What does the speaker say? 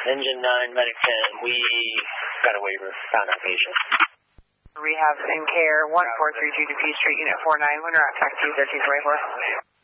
Engine 9, Medic 10. We got a waiver. Found that patient. Rehab in care, 1432 DP Street, Unit 49. Winter at taxi 1324.